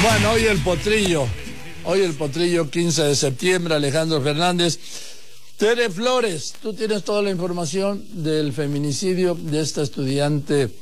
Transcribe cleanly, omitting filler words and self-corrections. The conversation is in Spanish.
Bueno, hoy el potrillo 15 de septiembre, Alejandro Fernández. Tere Flores, tú tienes toda la información del feminicidio de esta estudiante